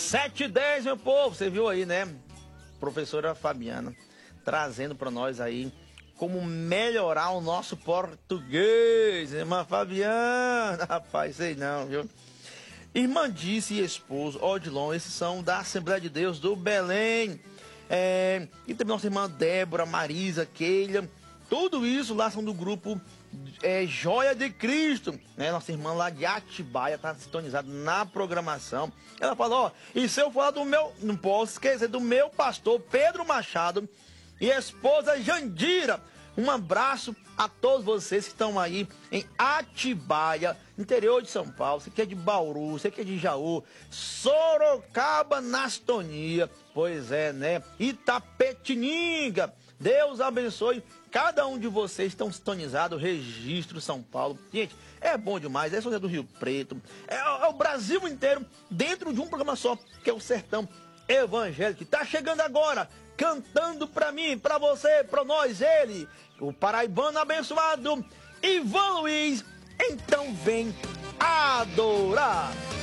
7h10, meu povo. Você viu aí, né? Professora Fabiana trazendo para nós aí como melhorar o nosso português. Irmã Fabiana, rapaz, sei não, viu? Irmã Disse e esposo Odilon, esses são da Assembleia de Deus do Belém. E também nossa irmã Débora, Marisa, Keila. Tudo isso lá são do grupo Joia de Cristo, né? Nossa irmã lá de Atibaia tá sintonizada na programação. Ela falou, ó, e se eu falar do meu, não posso esquecer do meu pastor Pedro Machado e esposa Jandira. Um abraço a todos vocês que estão aí em Atibaia, interior de São Paulo. Você que é de Bauru, você que é de Jaú, Sorocaba, Nastonia, pois é, né? Itapetininga. Deus abençoe cada um de vocês que estão sintonizados, Registro São Paulo. Gente, é bom demais, é São José do Rio Preto, é o Brasil inteiro dentro de um programa só, que é o Sertão Evangélico, que tá chegando agora, cantando pra mim, pra você, pra nós, ele, o paraibano abençoado, Ivan Luiz. Então vem adorar.